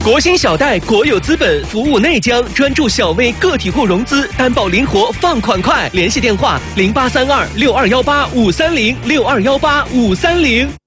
国新小贷国有资本服务内江，专注小微个体户融资，担保灵活，放款快。联系电话：08326218-530，6218-530。